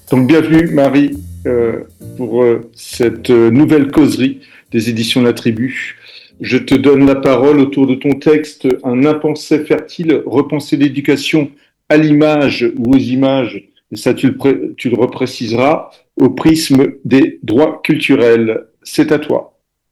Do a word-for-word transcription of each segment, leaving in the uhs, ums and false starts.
Donc bienvenue Marie euh, pour euh, cette euh, nouvelle causerie des éditions La Tribu. Je te donne la parole autour de ton texte « Un impensé fertile, repenser l'éducation à l'image ou aux images », et ça tu le, pré- tu le repréciseras, au prisme des droits culturels. C'est à toi.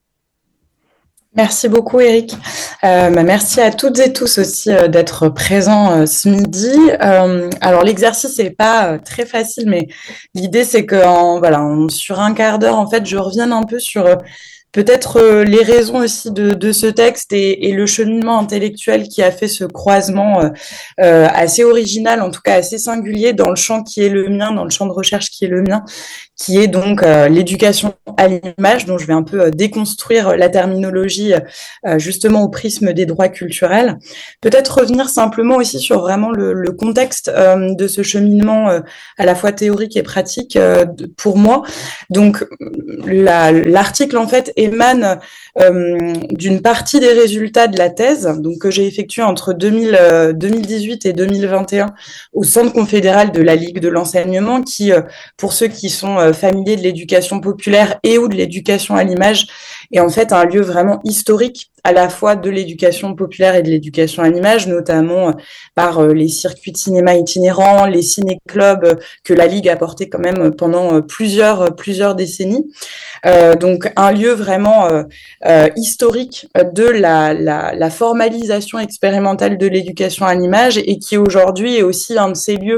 Merci beaucoup Eric. Euh, bah, merci à toutes et tous aussi euh, d'être présents euh, ce midi. Euh, alors l'exercice n'est pas euh, très facile, mais l'idée c'est que en, voilà, en- sur un quart d'heure, en fait, je revienne un peu sur euh, peut-être euh, les raisons aussi de, de ce texte et, et le cheminement intellectuel qui a fait ce croisement euh, euh, assez original, en tout cas assez singulier dans le champ qui est le mien, dans le champ de recherche qui est le mien, qui est donc euh, l'éducation à l'image, dont je vais un peu euh, déconstruire la terminologie euh, justement au prisme des droits culturels. Peut-être revenir simplement aussi sur vraiment le, le contexte euh, de ce cheminement euh, à la fois théorique et pratique euh, pour moi. Donc la, l'article en fait émane euh, d'une partie des résultats de la thèse donc que j'ai effectuée entre deux mille, euh, deux mille dix-huit et deux mille vingt et un au Centre confédéral de la Ligue de l'enseignement qui, euh, pour ceux qui sont euh, familiers de l'éducation populaire et ou de l'éducation à l'image, est en fait un lieu vraiment historique à la fois de l'éducation populaire et de l'éducation à l'image, notamment euh, par euh, les circuits de cinéma itinérants, les ciné-clubs euh, que la Ligue a porté quand même pendant euh, plusieurs, plusieurs décennies. Euh, donc un lieu vraiment euh, euh, historique de la, la, la formalisation expérimentale de l'éducation à l'image et qui aujourd'hui est aussi un de ces lieux,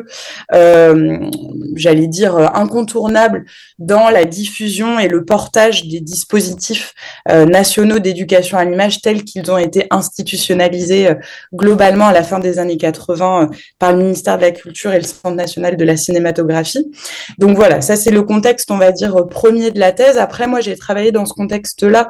euh, j'allais dire, incontournables dans la diffusion et le portage des dispositifs euh, nationaux d'éducation à l'image tels qu'ils ont été institutionnalisés euh, globalement à la fin des années quatre-vingts euh, par le ministère de la Culture et le Centre national de la cinématographie. Donc voilà, ça c'est le contexte, on va dire, premier de la thèse. Après, moi, j'ai travaillé dans ce contexte-là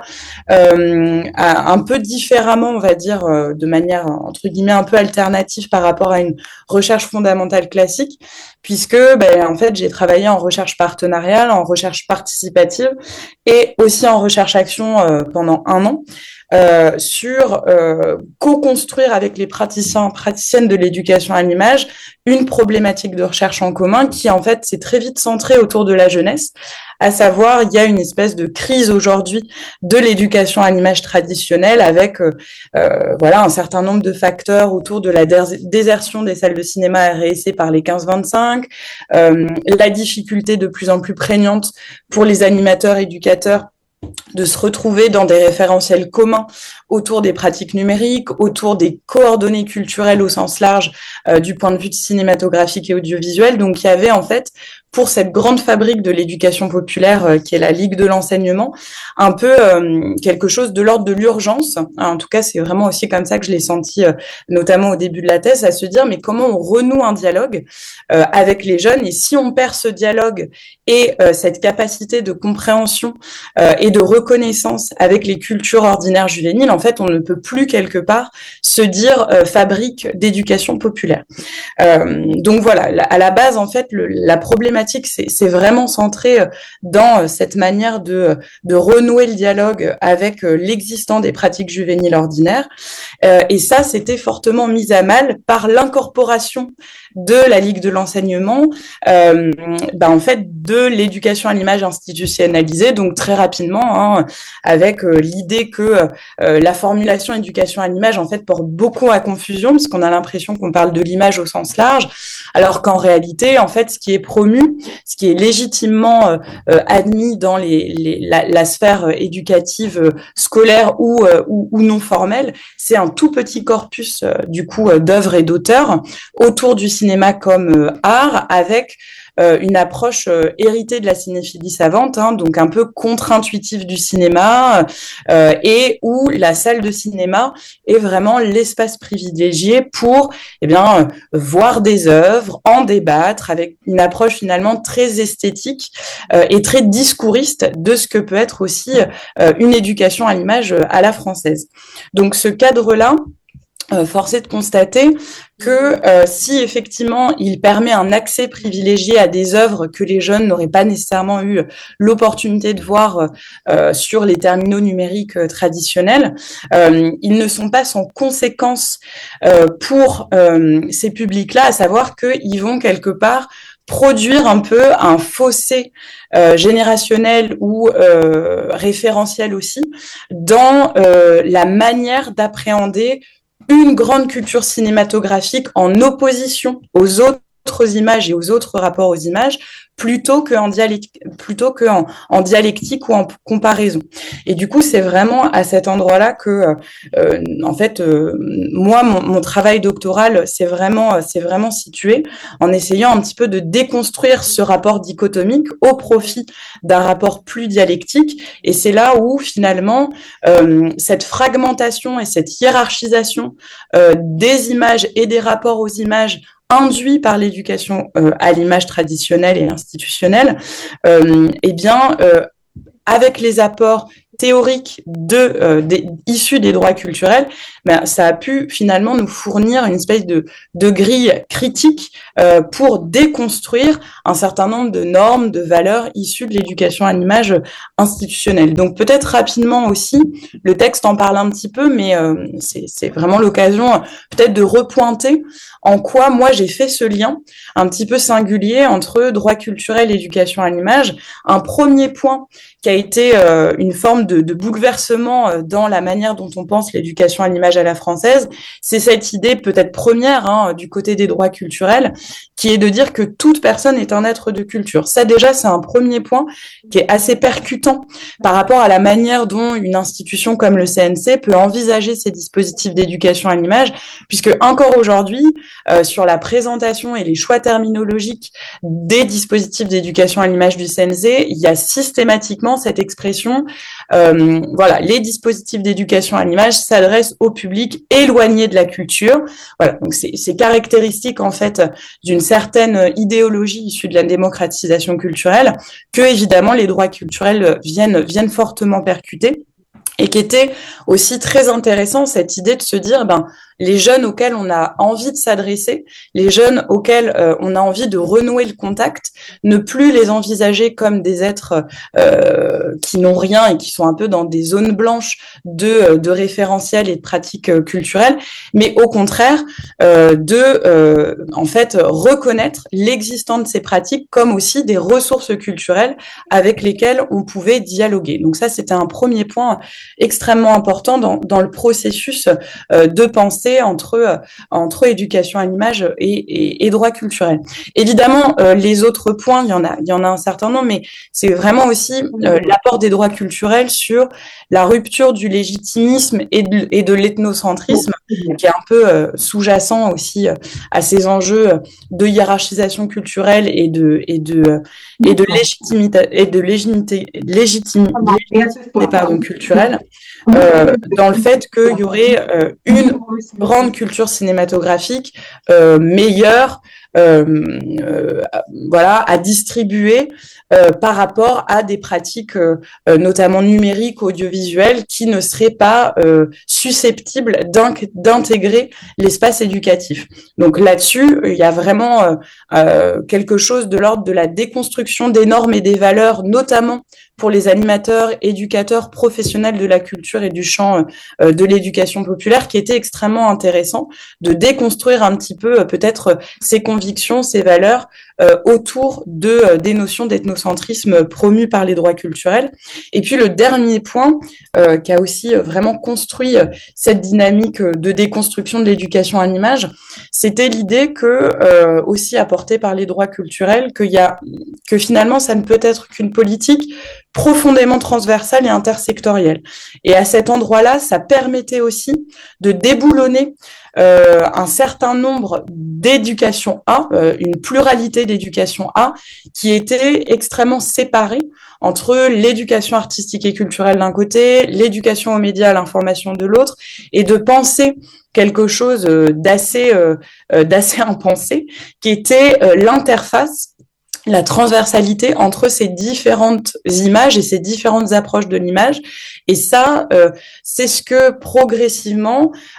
euh, un peu différemment, on va dire, euh, de manière, entre guillemets, un peu alternative par rapport à une recherche fondamentale classique, puisque, ben, en fait, j'ai travaillé en recherche partenariale, en recherche participative et aussi en recherche-action euh, pendant un an. Euh, sur euh, co-construire avec les praticiens, praticiennes de l'éducation à l'image une problématique de recherche en commun qui, en fait, s'est très vite centrée autour de la jeunesse, à savoir, il y a une espèce de crise aujourd'hui de l'éducation à l'image traditionnelle avec euh, euh, voilà, un certain nombre de facteurs autour de la dé- désertion des salles de cinéma R S C par les quinze vingt-cinq, euh, la difficulté de plus en plus prégnante pour les animateurs, éducateurs de se retrouver dans des référentiels communs autour des pratiques numériques, autour des coordonnées culturelles au sens large euh, du point de vue cinématographique et audiovisuel. Donc il y avait en fait, pour cette grande fabrique de l'éducation populaire euh, qui est la Ligue de l'enseignement, un peu euh, quelque chose de l'ordre de l'urgence. En tout cas, c'est vraiment aussi comme ça que je l'ai senti, euh, notamment au début de la thèse, à se dire mais comment on renoue un dialogue euh, avec les jeunes et si on perd ce dialogue et euh, cette capacité de compréhension euh, et de reconnaissance avec les cultures ordinaires juvéniles, en fait, on ne peut plus quelque part se dire euh, fabrique d'éducation populaire. Euh, donc voilà, à la base, en fait, le, la problématique, c'est, c'est vraiment centré dans cette manière de, de renouer le dialogue avec l'existant des pratiques juvéniles ordinaires. Euh, et ça, c'était fortement mis à mal par l'incorporation de la Ligue de l'enseignement, euh, bah, en fait, de l'éducation à l'image institutionnalisée, donc très rapidement, hein, avec euh, l'idée que euh, la formulation éducation à l'image, en fait, porte beaucoup à confusion, parce qu'on a l'impression qu'on parle de l'image au sens large, alors qu'en réalité, en fait, ce qui est promu, ce qui est légitimement euh, admis dans les, les, la, la sphère éducative euh, scolaire ou, euh, ou, ou non formelle, c'est un tout petit corpus, euh, du coup, euh, d'œuvres et d'auteurs autour du cinéma comme euh, art, avec euh, une approche euh, héritée de la cinéphilie savante, hein, donc un peu contre-intuitive du cinéma, euh, et où la salle de cinéma est vraiment l'espace privilégié pour eh bien, euh, voir des œuvres, en débattre, avec une approche finalement très esthétique euh, et très discouriste de ce que peut être aussi euh, une éducation à l'image à la française. Donc ce cadre-là, Euh, force est de constater que euh, si effectivement il permet un accès privilégié à des œuvres que les jeunes n'auraient pas nécessairement eu l'opportunité de voir euh, sur les terminaux numériques euh, traditionnels, euh, ils ne sont pas sans conséquence euh, pour euh, ces publics-là, à savoir qu'ils vont quelque part produire un peu un fossé euh, générationnel ou euh, référentiel aussi dans euh, la manière d'appréhender une grande culture cinématographique en opposition aux autres images et aux autres rapports aux images, plutôt qu'en dialectique, plutôt qu'en en dialectique ou en comparaison. Et du coup, c'est vraiment à cet endroit-là que, euh, en fait, euh, moi, mon, mon travail doctoral, c'est vraiment, c'est vraiment situé en essayant un petit peu de déconstruire ce rapport dichotomique au profit d'un rapport plus dialectique. Et c'est là où, finalement, euh, cette fragmentation et cette hiérarchisation euh, des images et des rapports aux images induit par l'éducation euh, à l'image traditionnelle et institutionnelle, euh, eh bien, euh, avec les apports théoriques de, euh, des, issus des droits culturels, ben, ça a pu finalement nous fournir une espèce de, de grille critique euh, pour déconstruire un certain nombre de normes, de valeurs issues de l'éducation à l'image institutionnelle. Donc peut-être rapidement aussi, le texte en parle un petit peu, mais euh, c'est, c'est vraiment l'occasion peut-être de repointer en quoi moi j'ai fait ce lien un petit peu singulier entre droit culturel et éducation à l'image. Un premier point qui a été euh, une forme de, de bouleversement euh, dans la manière dont on pense l'éducation à l'image à la française, c'est cette idée peut-être première hein, du côté des droits culturels, qui est de dire que toute personne est un être de culture. Ça déjà, c'est un premier point qui est assez percutant par rapport à la manière dont une institution comme le C N C peut envisager ces dispositifs d'éducation à l'image, puisque encore aujourd'hui, euh, sur la présentation et les choix terminologiques des dispositifs d'éducation à l'image du C N C, il y a systématiquement cette expression, euh, voilà, les dispositifs d'éducation à l'image s'adressent au public éloigné de la culture. Voilà, donc c'est, c'est caractéristique en fait d'une certaine idéologie issue de la démocratisation culturelle que évidemment les droits culturels viennent viennent fortement percuter. Et qui était aussi très intéressant, cette idée de se dire, ben, les jeunes auxquels on a envie de s'adresser, les jeunes auxquels euh, on a envie de renouer le contact, ne plus les envisager comme des êtres euh, qui n'ont rien et qui sont un peu dans des zones blanches de, de référentiels et de pratiques euh, culturelles, mais au contraire euh, de, euh, en fait, reconnaître l'existence de ces pratiques comme aussi des ressources culturelles avec lesquelles on pouvait dialoguer. Donc ça, c'était un premier point extrêmement important dans, dans le processus euh, de pensée entre, euh, entre éducation à l'image et, et, et droit culturel. Évidemment, euh, les autres points, il y en a, il y en a un certain nombre, mais c'est vraiment aussi euh, l'apport des droits culturels sur la rupture du légitimisme et de, et de l'ethnocentrisme, qui est un peu euh, sous-jacent aussi euh, à ces enjeux de hiérarchisation culturelle et de, et de, et de légitimité, et de légitimité, légitimité, légitimité pardon, culturelle. Euh, dans le fait qu'il y aurait euh, une grande culture cinématographique euh, meilleure euh, euh, voilà, à distribuer euh, par rapport à des pratiques euh, notamment numériques, audiovisuelles, qui ne seraient pas euh, susceptibles d'intégrer l'espace éducatif. Donc là-dessus, il y a vraiment euh, euh, quelque chose de l'ordre de la déconstruction des normes et des valeurs, notamment pour les animateurs, éducateurs, professionnels de la culture et du champ euh, de l'éducation populaire, qui était extrêmement intéressant de déconstruire un petit peu euh, peut-être ces convictions, ces valeurs euh, autour de euh, des notions d'ethnocentrisme promues par les droits culturels. Et puis le dernier point euh, qui a aussi vraiment construit euh, cette dynamique de déconstruction de l'éducation à l'image, c'était l'idée que euh, aussi apportée par les droits culturels, qu'il y a que finalement ça ne peut être qu'une politique profondément transversale et intersectorielle. Et à cet endroit-là, ça permettait aussi de déboulonner euh, un certain nombre d'éducations A, euh, une pluralité d'éducations A, qui étaient extrêmement séparées entre l'éducation artistique et culturelle d'un côté, l'éducation aux médias, à l'information de l'autre, et de penser quelque chose d'assez, euh, d'assez impensé, qui était euh, l'interface, la transversalité entre ces différentes images et ces différentes approches de l'image. Et ça, euh, c'est ce que progressivement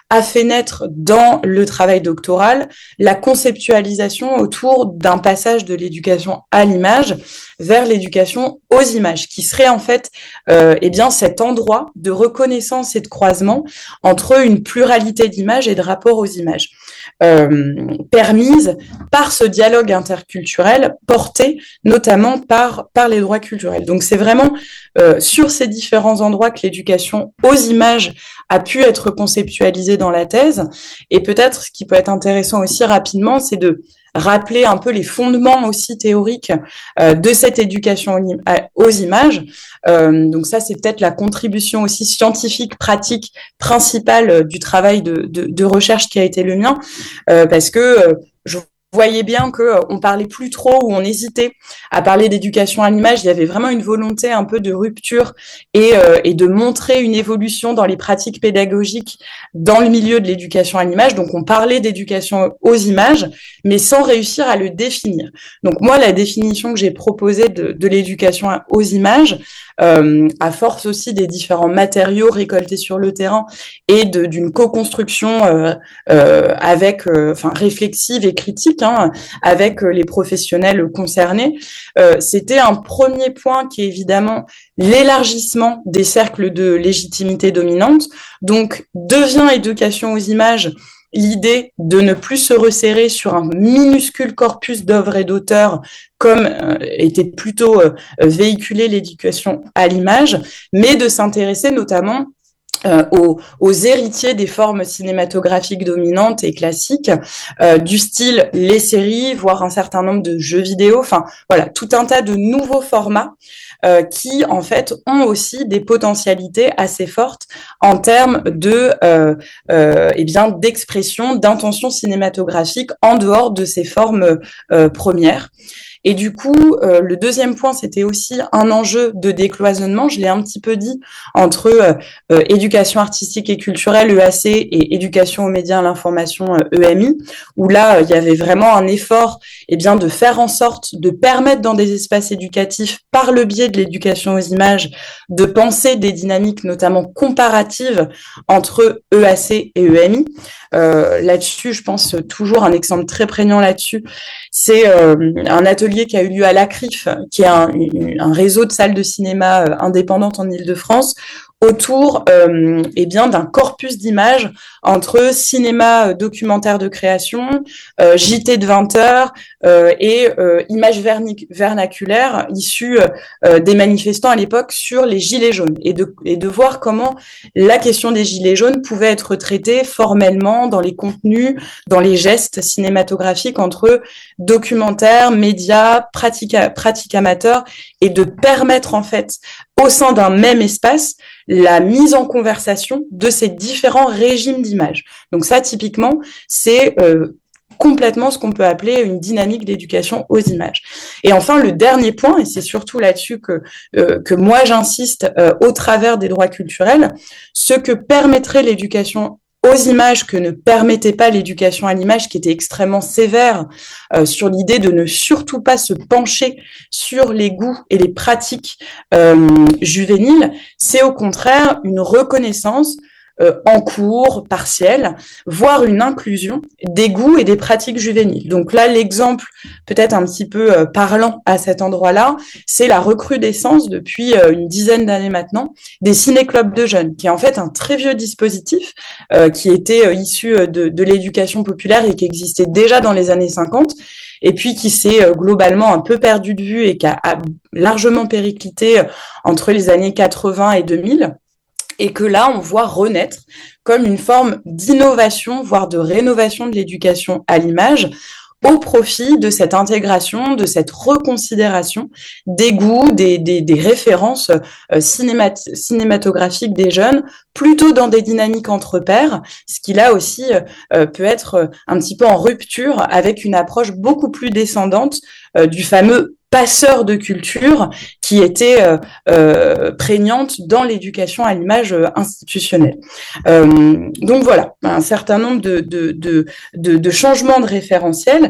a fait naître dans le travail doctoral la conceptualisation autour d'un passage de l'éducation à l'image vers l'éducation aux images, qui serait en fait euh, eh bien cet endroit de reconnaissance et de croisement entre une pluralité d'images et de rapports aux images, euh, permise par ce dialogue interculturel porté notamment par, par les droits culturels. Donc c'est vraiment euh, sur ces différents endroits que l'éducation aux images a pu être conceptualisée dans la thèse. Et peut-être ce qui peut être intéressant aussi rapidement, c'est de rappeler un peu les fondements aussi théoriques euh, de cette éducation aux images. Euh, donc ça, c'est peut-être la contribution aussi scientifique, pratique, principale euh, du travail de, de, de recherche qui a été le mien, euh, parce que euh, je voyais bien que euh, on parlait plus trop ou on hésitait à parler d'éducation à l'image. Il y avait vraiment une volonté un peu de rupture et, euh, et de montrer une évolution dans les pratiques pédagogiques dans le milieu de l'éducation à l'image. Donc, on parlait d'éducation aux images, mais sans réussir à le définir. Donc, moi, la définition que j'ai proposée de, de l'éducation aux images, euh, à force aussi des différents matériaux récoltés sur le terrain et de, d'une co-construction euh, euh, avec, euh, enfin, réflexive et critique, hein, avec les professionnels concernés, euh, c'était un premier point qui est évidemment l'élargissement des cercles de légitimité dominante. Donc, devient éducation aux images l'idée de ne plus se resserrer sur un minuscule corpus d'œuvres et d'auteurs comme euh, était plutôt euh, véhiculé l'éducation à l'image, mais de s'intéresser notamment Euh, aux, aux héritiers des formes cinématographiques dominantes et classiques, euh, du style les séries, voire un certain nombre de jeux vidéo, enfin voilà, tout un tas de nouveaux formats euh, qui en fait ont aussi des potentialités assez fortes en termes de euh, euh, eh bien d'expression, d'intention cinématographique en dehors de ces formes euh, premières. Et du coup, euh, le deuxième point, c'était aussi un enjeu de décloisonnement, je l'ai un petit peu dit, entre euh, euh, éducation artistique et culturelle, E A C, et éducation aux médias, à l'information, euh, E M I, où là, euh, il y avait vraiment un effort eh bien, de faire en sorte de permettre dans des espaces éducatifs, par le biais de l'éducation aux images, de penser des dynamiques notamment comparatives entre E A C et E M I. Euh, là-dessus, je pense toujours un exemple très prégnant là-dessus, c'est euh, un atelier qui a eu lieu à l'A C R I F, qui est un, un réseau de salles de cinéma euh, indépendantes en Île-de-France, autour euh, eh bien d'un corpus d'images entre cinéma documentaire de création, euh, J T de vingt heures euh, et euh, images vernic- vernaculaires issues euh, des manifestants à l'époque sur les gilets jaunes, et de, et de voir comment la question des gilets jaunes pouvait être traitée formellement dans les contenus, dans les gestes cinématographiques entre documentaires, médias, pratiques, pratiques amateurs, et de permettre en fait au sein d'un même espace la mise en conversation de ces différents régimes d'images. Donc ça, typiquement, c'est euh, complètement ce qu'on peut appeler une dynamique d'éducation aux images. Et enfin, le dernier point, et c'est surtout là-dessus que, euh, que moi j'insiste euh, au travers des droits culturels, ce que permettrait l'éducation aux images que ne permettait pas l'éducation à l'image, qui était extrêmement sévère euh, sur l'idée de ne surtout pas se pencher sur les goûts et les pratiques euh, juvéniles, c'est au contraire une reconnaissance euh, en cours, partielle, voire une inclusion des goûts et des pratiques juvéniles. Donc là, l'exemple peut-être un petit peu euh, parlant à cet endroit-là, c'est la recrudescence depuis euh, une dizaine d'années maintenant des ciné-clubs de jeunes, qui est en fait un très vieux dispositif euh, qui était euh, issu de, de l'éducation populaire et qui existait déjà dans les années cinquante, et puis qui s'est euh, globalement un peu perdu de vue et qui a, a largement périclité euh, entre les années quatre-vingts et deux mille. Et que là, on voit renaître comme une forme d'innovation, voire de rénovation de l'éducation à l'image, au profit de cette intégration, de cette reconsidération des goûts, des, des, des références euh, cinémat- cinématographiques des jeunes, plutôt dans des dynamiques entre pairs, ce qui là aussi euh, peut être un petit peu en rupture avec une approche beaucoup plus descendante euh, du fameux passeur de culture qui était euh, euh, prégnante dans l'éducation à l'image euh, institutionnelle. Euh, donc voilà, un certain nombre de, de, de, de, de changements de référentiel.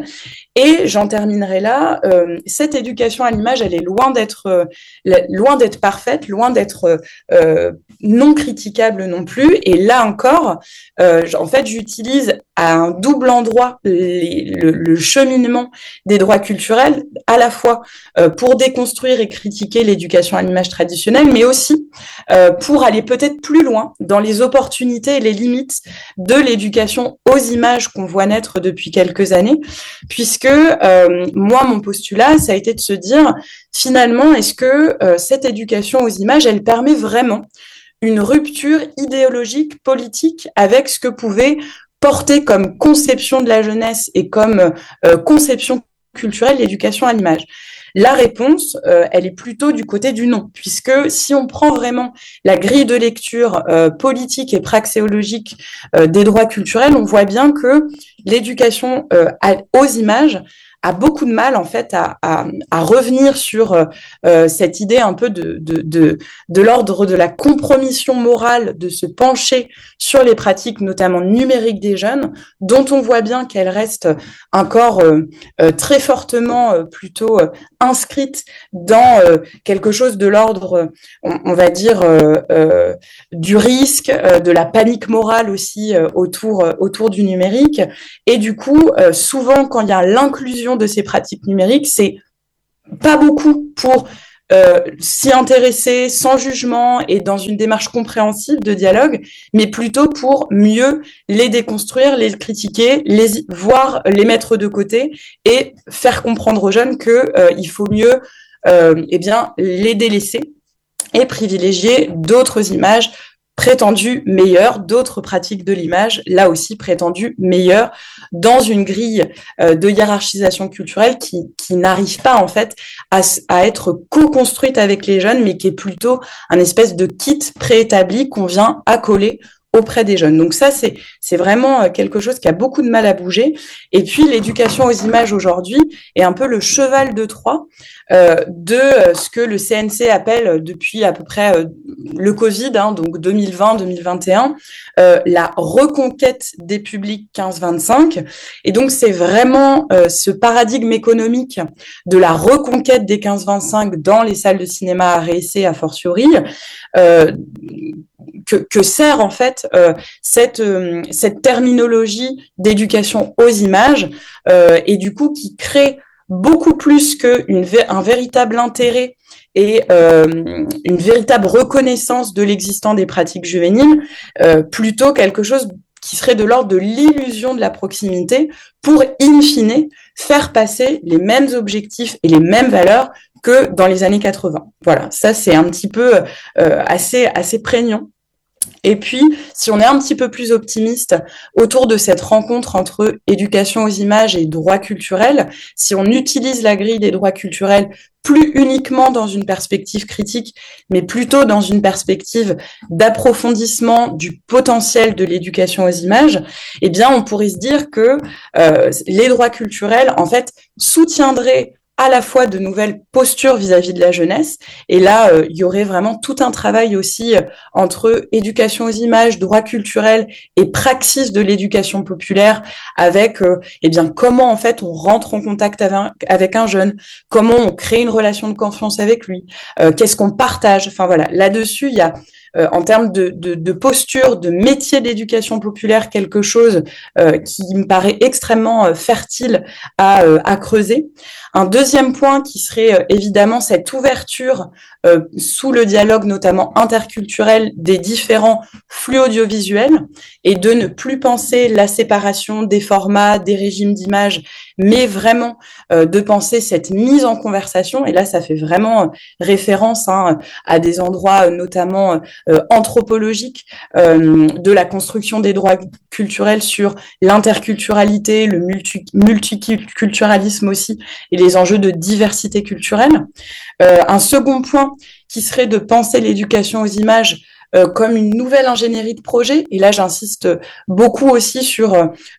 Et j'en terminerai là. Euh, cette éducation à l'image, elle est loin d'être euh, loin d'être parfaite, loin d'être euh, non critiquable non plus. Et là encore, euh, en fait, j'utilise à un double endroit les, le, le cheminement des droits culturels, à la fois euh, pour déconstruire et critiquer l'éducation à l'image traditionnelle, mais aussi euh, pour aller peut-être plus loin dans les opportunités et les limites de l'éducation aux images qu'on voit naître depuis quelques années, puisque euh, moi, mon postulat, ça a été de se dire, finalement, est-ce que euh, cette éducation aux images, elle permet vraiment une rupture idéologique, politique, avec ce que pouvait porter comme conception de la jeunesse et comme euh, conception culturelle l'éducation à l'image? La réponse, euh, elle est plutôt du côté du non, puisque si on prend vraiment la grille de lecture euh, politique et praxéologique euh, des droits culturels, on voit bien que l'éducation euh, à, aux images a beaucoup de mal en fait à, à, à revenir sur euh, cette idée un peu de, de, de, de l'ordre de la compromission morale, de se pencher sur les pratiques notamment numériques des jeunes, dont on voit bien qu'elles restent encore euh, euh, très fortement euh, plutôt euh, inscrites dans euh, quelque chose de l'ordre, on, on va dire, euh, euh, du risque, euh, de la panique morale aussi euh, autour, euh, autour du numérique. Et du coup, euh, souvent quand il y a l'inclusion de ces pratiques numériques, c'est pas beaucoup pour euh, s'y intéresser sans jugement et dans une démarche compréhensive de dialogue, mais plutôt pour mieux les déconstruire, les critiquer, les voir, les mettre de côté et faire comprendre aux jeunes que euh, il faut mieux euh, eh bien les délaisser et privilégier d'autres images prétendues meilleures, d'autres pratiques de l'image, là aussi prétendues meilleures, dans une grille euh, de hiérarchisation culturelle qui, qui n'arrive pas en fait à, à être co-construite avec les jeunes, mais qui est plutôt un espèce de kit préétabli qu'on vient accoler auprès des jeunes. Donc ça, c'est c'est vraiment quelque chose qui a beaucoup de mal à bouger. Et puis, l'éducation aux images aujourd'hui est un peu le cheval de Troie euh, de ce que le C N C appelle depuis à peu près euh, le Covid, hein, donc deux mille vingt deux mille vingt et un, euh, la reconquête des publics quinze vingt-cinq. Et donc, c'est vraiment euh, ce paradigme économique de la reconquête des quinze vingt-cinq dans les salles de cinéma à réessai, a fortiori, euh, que, que sert en fait euh, cette, euh, cette terminologie d'éducation aux images euh, et du coup qui crée beaucoup plus qu'un véritable intérêt et euh, une véritable reconnaissance de l'existant des pratiques juvéniles, euh, plutôt quelque chose qui serait de l'ordre de l'illusion de la proximité pour, in fine, faire passer les mêmes objectifs et les mêmes valeurs que dans les années quatre-vingts. Voilà, ça c'est un petit peu euh, assez, assez prégnant. Et puis, si on est un petit peu plus optimiste autour de cette rencontre entre éducation aux images et droits culturels, si on utilise la grille des droits culturels plus uniquement dans une perspective critique, mais plutôt dans une perspective d'approfondissement du potentiel de l'éducation aux images, eh bien, on pourrait se dire que euh, les droits culturels, en fait, soutiendraient à la fois de nouvelles postures vis-à-vis de la jeunesse. Et là, euh, il y aurait vraiment tout un travail aussi euh, entre éducation aux images, droits culturels et praxis de l'éducation populaire avec euh, eh bien, comment en fait on rentre en contact avec un, avec un jeune, comment on crée une relation de confiance avec lui, euh, qu'est-ce qu'on partage. Enfin voilà, là-dessus, il y a Euh, en termes de, de, de posture, de métier d'éducation populaire, quelque chose euh, qui me paraît extrêmement euh, fertile à, euh, à creuser. Un deuxième point qui serait euh, évidemment cette ouverture euh, sous le dialogue notamment interculturel des différents flux audiovisuels et de ne plus penser la séparation des formats, des régimes d'images, mais vraiment euh, de penser cette mise en conversation. Et là, ça fait vraiment euh, référence hein, à des endroits euh, notamment euh, anthropologiques euh, de la construction des droits culturels sur l'interculturalité, le multi multiculturalisme aussi, et les enjeux de diversité culturelle. Euh, un second point qui serait de penser l'éducation aux images euh, comme une nouvelle ingénierie de projet. Et là, j'insiste beaucoup aussi sur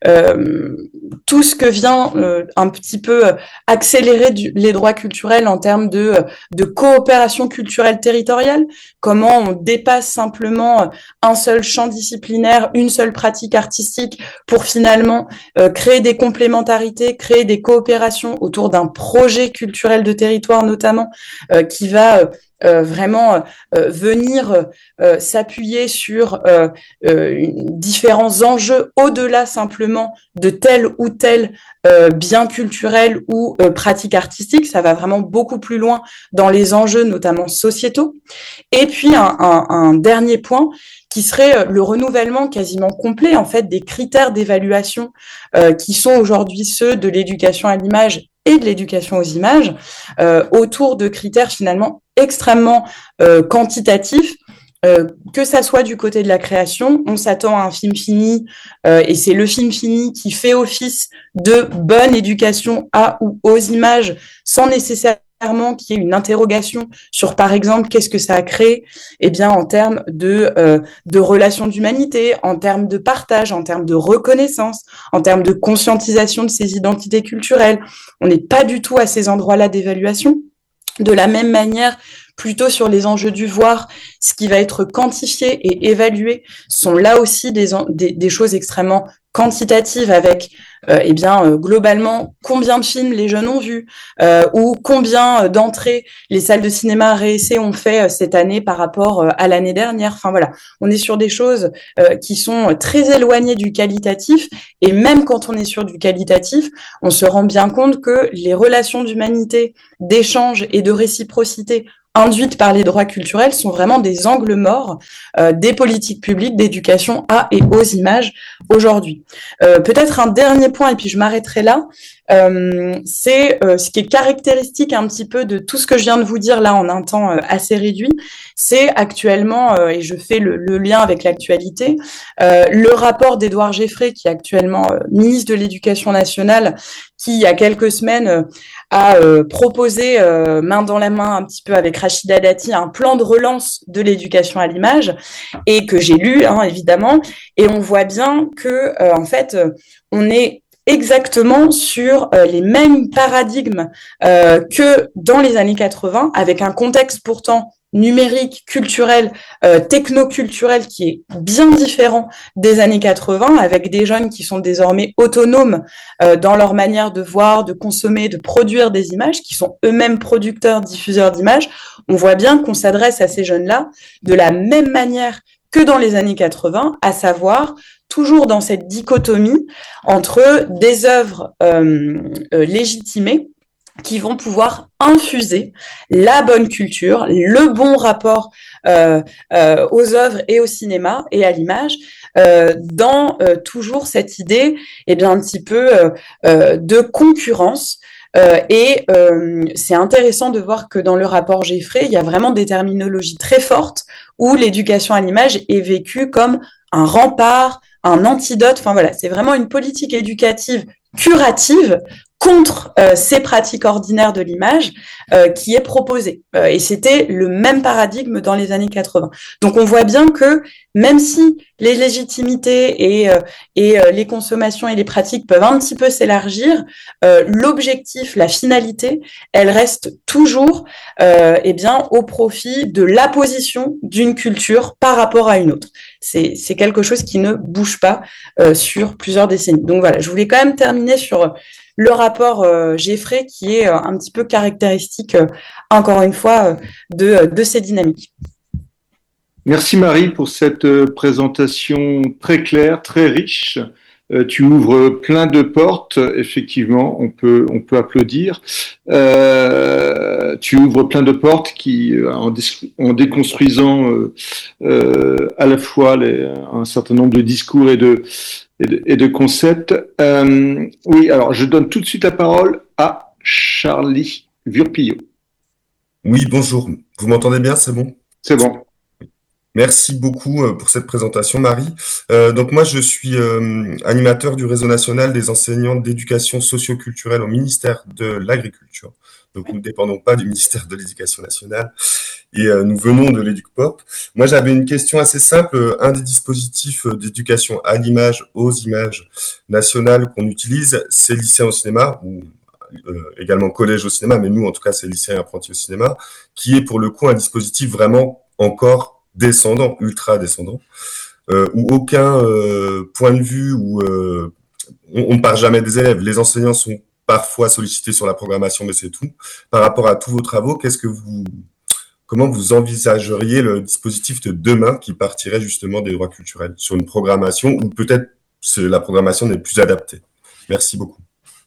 euh, tout ce que vient euh, un petit peu accélérer du, les droits culturels en termes de, de coopération culturelle territoriale, comment on dépasse simplement un seul champ disciplinaire, une seule pratique artistique pour finalement euh, créer des complémentarités, créer des coopérations autour d'un projet culturel de territoire notamment, euh, qui va euh, vraiment euh, venir euh, s'appuyer sur euh, euh, différents enjeux au-delà simplement de tel ou tel euh, bien culturel ou euh, pratique artistique. Ça va vraiment beaucoup plus loin dans les enjeux notamment sociétaux. Et puis un, un, un dernier point qui serait le renouvellement quasiment complet en fait des critères d'évaluation euh, qui sont aujourd'hui ceux de l'éducation à l'image et de l'éducation aux images, euh, autour de critères finalement extrêmement euh, quantitatifs. Euh, que ça soit du côté de la création, on s'attend à un film fini euh, et c'est le film fini qui fait office de bonne éducation à ou aux images sans nécessairement qu'il y ait une interrogation sur, par exemple, qu'est-ce que ça a créé, eh bien, en termes de, euh, de relations d'humanité, en termes de partage, en termes de reconnaissance, en termes de conscientisation de ces identités culturelles. On n'est pas du tout à ces endroits-là d'évaluation. De la même manière, plutôt sur les enjeux du voir, ce qui va être quantifié et évalué sont là aussi des, des, des choses extrêmement quantitatives avec, euh, eh bien, euh, globalement, combien de films les jeunes ont vus euh, ou combien d'entrées les salles de cinéma réessais ont fait euh, cette année par rapport euh, à l'année dernière. Enfin voilà, on est sur des choses euh, qui sont très éloignées du qualitatif et même quand on est sur du qualitatif, on se rend bien compte que les relations d'humanité, d'échange et de réciprocité induites par les droits culturels sont vraiment des angles morts euh, des politiques publiques d'éducation à et aux images aujourd'hui. Euh, peut-être un dernier point, et puis je m'arrêterai là, euh, c'est euh, ce qui est caractéristique un petit peu de tout ce que je viens de vous dire là en un temps euh, assez réduit, c'est actuellement, euh, et je fais le, le lien avec l'actualité, euh, le rapport d'Édouard Geffray, qui est actuellement euh, ministre de l'Éducation nationale, qui, il y a quelques semaines, euh, a euh, proposé, euh, main dans la main, un petit peu avec Rachida Dati, un plan de relance de l'éducation à l'image, et que j'ai lu, hein, évidemment, et on voit bien que, euh, en fait, euh, on est exactement sur euh, les mêmes paradigmes euh, que dans les années quatre-vingts, avec un contexte pourtant numérique, culturel, euh, technoculturel qui est bien différent des années quatre-vingts, avec des jeunes qui sont désormais autonomes euh, dans leur manière de voir, de consommer, de produire des images, qui sont eux-mêmes producteurs, diffuseurs d'images. On voit bien qu'on s'adresse à ces jeunes-là de la même manière que dans les années quatre-vingts, à savoir toujours dans cette dichotomie entre des œuvres euh, euh, légitimées qui vont pouvoir infuser la bonne culture, le bon rapport euh, euh, aux œuvres et au cinéma et à l'image, euh, dans euh, toujours cette idée, eh bien un petit peu euh, euh, de concurrence. Euh, et euh, c'est intéressant de voir que dans le rapport Geffray, il y a vraiment des terminologies très fortes où l'éducation à l'image est vécue comme un rempart, un antidote. Enfin voilà, c'est vraiment une politique éducative curative contre euh, ces pratiques ordinaires de l'image euh, qui est proposée. Euh, et c'était le même paradigme dans les années quatre-vingts. Donc on voit bien que même si les légitimités et, euh, et euh, les consommations et les pratiques peuvent un petit peu s'élargir, euh, l'objectif, la finalité, elle reste toujours euh, eh bien, au profit de l'apposition d'une culture par rapport à une autre. C'est, c'est quelque chose qui ne bouge pas euh, sur plusieurs décennies. Donc voilà, je voulais quand même terminer sur le rapport euh, Geffray qui est euh, un petit peu caractéristique, euh, encore une fois, euh, de, de ces dynamiques. Merci Marie pour cette euh, présentation très claire, très riche. Euh, tu ouvres plein de portes, effectivement, on peut, on peut applaudir. Euh, tu ouvres plein de portes qui, en, dé- en déconstruisant euh, euh, à la fois les, un certain nombre de discours et de, et de, et de concepts. Euh, oui, alors je donne tout de suite la parole à Charlie Vurpillot. Oui, bonjour. Vous m'entendez bien, c'est bon? C'est bon. Merci beaucoup pour cette présentation, Marie. Euh, donc moi, je suis euh, animateur du réseau national des enseignants d'éducation socio-culturelle au ministère de l'Agriculture. Donc nous ne dépendons pas du ministère de l'Éducation nationale. et euh, nous venons de l'EducPop. Moi, j'avais une question assez simple. Un des dispositifs d'éducation à l'image, aux images nationales qu'on utilise, c'est lycéen au cinéma, ou euh, également collège au cinéma, mais nous, en tout cas, c'est lycéen et apprenti au cinéma, qui est pour le coup un dispositif vraiment encore descendant, ultra descendant, euh, où aucun euh, point de vue, où euh, on ne part jamais des élèves. Les enseignants sont parfois sollicités sur la programmation, mais c'est tout. Par rapport à tous vos travaux, qu'est-ce que vous, comment vous envisageriez le dispositif de demain qui partirait justement des droits culturels sur une programmation où peut-être la programmation n'est plus adaptée? Merci beaucoup.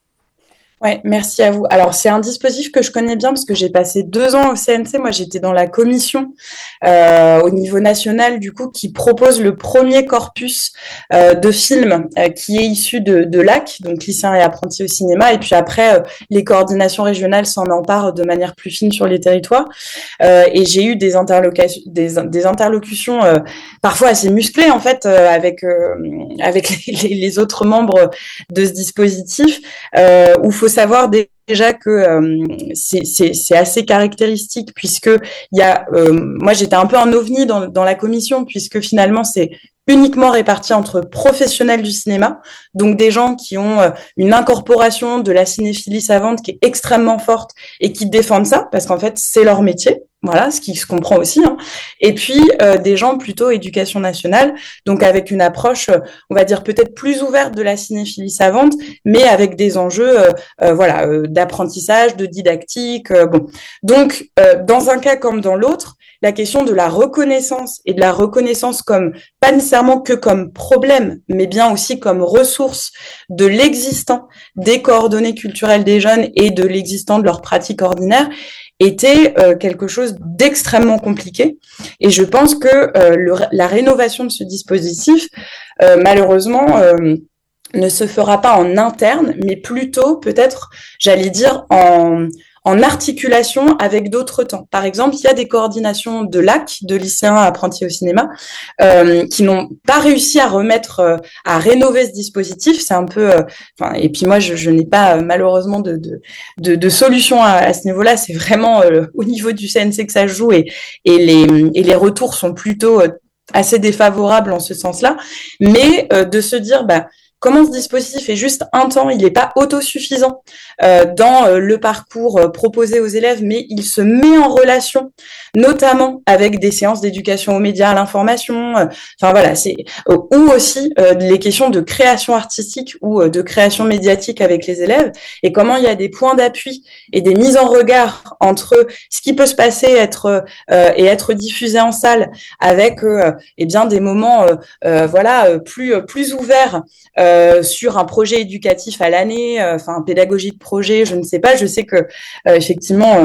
Ouais, merci à vous. Alors, c'est un dispositif que je connais bien parce que j'ai passé deux ans au C N C. Moi, j'étais dans la commission euh, au niveau national, du coup, qui propose le premier corpus euh, de films euh, qui est issu de, de l'A C, donc lycéens et apprentis au cinéma. Et puis après, euh, les coordinations régionales s'en emparent de manière plus fine sur les territoires. Euh, et j'ai eu des, interlocutions, des, des interlocutions euh, parfois assez musclées, en fait, euh, avec, euh, avec les, les autres membres de ce dispositif, euh, où il faut savoir déjà que euh, c'est, c'est, c'est assez caractéristique puisque il y a, euh, moi j'étais un peu un ovni dans, dans la commission puisque finalement c'est uniquement réparti entre professionnels du cinéma, donc des gens qui ont euh, une incorporation de la cinéphilie savante qui est extrêmement forte et qui défendent ça parce qu'en fait c'est leur métier. Voilà, ce qui se comprend aussi. Hein. Et puis, euh, des gens plutôt éducation nationale, donc avec une approche, euh, on va dire, peut-être plus ouverte de la cinéphilie savante, mais avec des enjeux euh, euh, voilà, euh, d'apprentissage, de didactique. Euh, bon. Donc, euh, dans un cas comme dans l'autre, la question de la reconnaissance et de la reconnaissance comme, pas nécessairement que comme problème, mais bien aussi comme ressource de l'existant des coordonnées culturelles des jeunes et de l'existant de leurs pratiques ordinaires, était euh, quelque chose d'extrêmement compliqué. Et je pense que euh, le, la rénovation de ce dispositif, euh, malheureusement, euh, ne se fera pas en interne, mais plutôt peut-être, j'allais dire, en, en articulation avec d'autres temps. Par exemple, il y a des coordinations de l'A C, de lycéens apprentis au cinéma, euh, qui n'ont pas réussi à remettre, euh, à rénover ce dispositif. C'est un peu, euh, enfin, et puis moi, je, je n'ai pas euh, malheureusement de, de, de, de solution à, à ce niveau-là. C'est vraiment euh, au niveau du C N C que ça se joue et, et les, et les retours sont plutôt euh, assez défavorables en ce sens-là. Mais euh, de se dire, bah, comment ce dispositif est juste un temps, il n'est pas autosuffisant euh, dans euh, le parcours euh, proposé aux élèves, mais il se met en relation, notamment avec des séances d'éducation aux médias, à l'information, euh, enfin voilà, c'est euh, ou aussi euh, les questions de création artistique ou euh, de création médiatique avec les élèves, et comment il y a des points d'appui et des mises en regard entre ce qui peut se passer être euh, et être diffusé en salle avec euh, eh bien des moments euh, euh, voilà plus plus ouverts. Euh, Euh, sur un projet éducatif à l'année, euh, enfin pédagogie de projet, je ne sais pas. Je sais que euh, effectivement,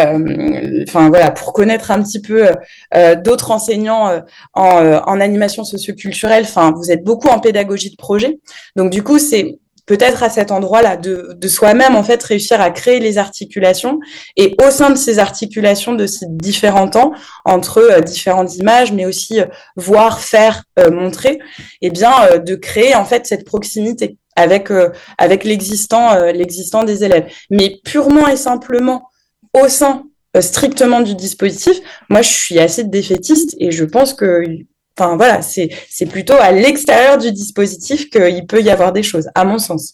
euh, enfin voilà, pour connaître un petit peu euh, d'autres enseignants euh, en, euh, en animation socioculturelle, enfin vous êtes beaucoup en pédagogie de projet. Donc du coup, c'est peut-être à cet endroit-là de, de soi-même en fait réussir à créer les articulations et au sein de ces articulations de ces différents temps entre euh, différentes images, mais aussi euh, voir, faire, euh, montrer, et eh bien euh, de créer en fait cette proximité avec euh, avec l'existant euh, l'existant des élèves, mais purement et simplement au sein euh, strictement du dispositif. Moi, je suis assez défaitiste et je pense que Enfin voilà, c'est c'est plutôt à l'extérieur du dispositif qu'il peut y avoir des choses, à mon sens.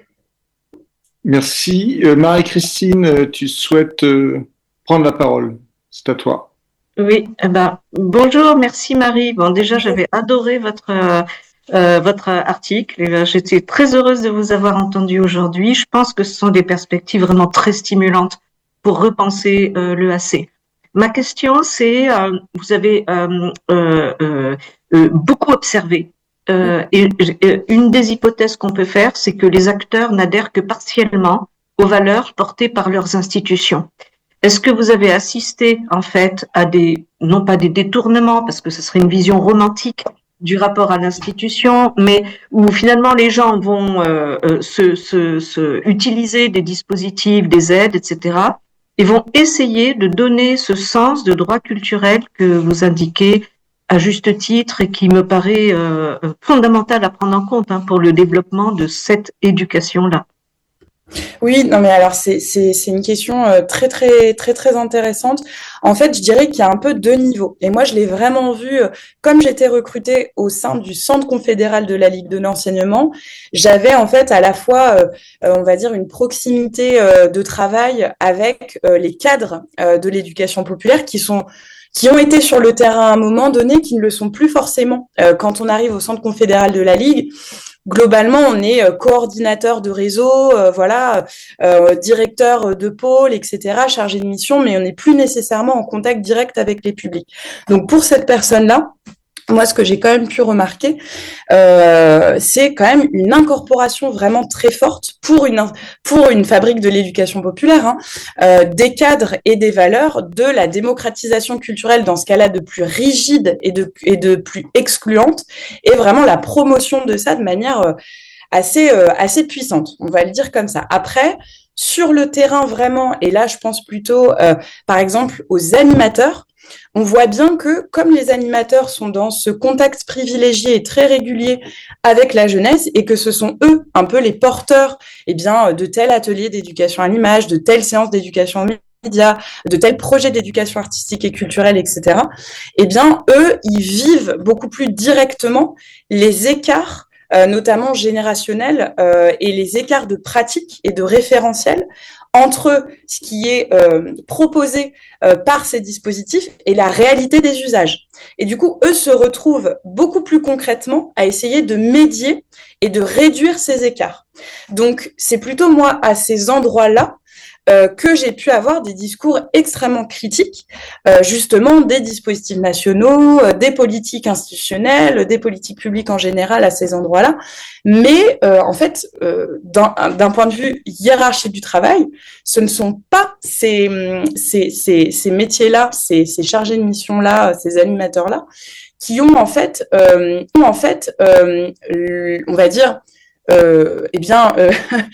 Merci. Euh, Marie-Christine, tu souhaites euh, prendre la parole. C'est à toi. Oui, eh ben, bonjour, merci Marie. Bon, déjà, j'avais adoré votre euh, votre article et j'étais très heureuse de vous avoir entendu aujourd'hui. Je pense que ce sont des perspectives vraiment très stimulantes pour repenser euh, l'E A C. Ma question, c'est, euh, vous avez euh, euh, euh, euh, beaucoup observé, euh, et, et une des hypothèses qu'on peut faire, c'est que les acteurs n'adhèrent que partiellement aux valeurs portées par leurs institutions. Est-ce que vous avez assisté, en fait, à des, non pas des détournements, parce que ce serait une vision romantique du rapport à l'institution, mais où finalement les gens vont euh, euh, se, se, se utiliser des dispositifs, des aides, et cetera, et vont essayer de donner ce sens de droit culturel que vous indiquez à juste titre et qui me paraît euh, fondamental à prendre en compte hein, pour le développement de cette éducation-là. Oui, non mais alors c'est c'est c'est une question euh, très très très très intéressante. En fait, je dirais qu'il y a un peu deux niveaux. Et moi, je l'ai vraiment vu euh, comme j'étais recrutée au sein du Centre confédéral de la Ligue de l'enseignement. J'avais en fait à la fois, euh, euh, on va dire, une proximité euh, de travail avec euh, les cadres euh, de l'éducation populaire qui sont qui ont été sur le terrain à un moment donné, qui ne le sont plus forcément euh, quand on arrive au Centre confédéral de la Ligue. Globalement, on est euh, coordinateur de réseau, euh, voilà, euh, directeur de pôle, et cetera, chargé de mission, mais on n'est plus nécessairement en contact direct avec les publics. Donc pour cette personne-là, moi, ce que j'ai quand même pu remarquer, euh, c'est quand même une incorporation vraiment très forte pour une pour une fabrique de l'éducation populaire, hein, euh, des cadres et des valeurs, de la démocratisation culturelle dans ce cas-là de plus rigide et de et de plus excluante, et vraiment la promotion de ça de manière euh, assez euh, assez puissante. On va le dire comme ça. Après, sur le terrain vraiment, et là, je pense plutôt, euh, par exemple, aux animateurs. On voit bien que, comme les animateurs sont dans ce contact privilégié et très régulier avec la jeunesse, et que ce sont eux un peu les porteurs, eh bien, de tel atelier d'éducation à l'image, de telle séance d'éducation aux médias, de tel projet d'éducation artistique et culturelle, et cetera, eh bien, eux, ils vivent beaucoup plus directement les écarts, euh, notamment générationnels, euh, et les écarts de pratique et de référentiel entre ce qui est euh, proposé euh, par ces dispositifs et la réalité des usages. Et du coup, eux se retrouvent beaucoup plus concrètement à essayer de médier et de réduire ces écarts. Donc, c'est plutôt moi, à ces endroits-là, euh, que j'ai pu avoir des discours extrêmement critiques, euh, justement des dispositifs nationaux, euh, des politiques institutionnelles, des politiques publiques en général à ces endroits-là. Mais euh, en fait, euh, d'un, d'un point de vue hiérarchique du travail, ce ne sont pas ces, ces, ces, ces métiers-là, ces, ces chargés de mission-là, ces animateurs-là, qui ont en fait, euh, ont en fait, euh, on va dire, Euh, eh bien, euh,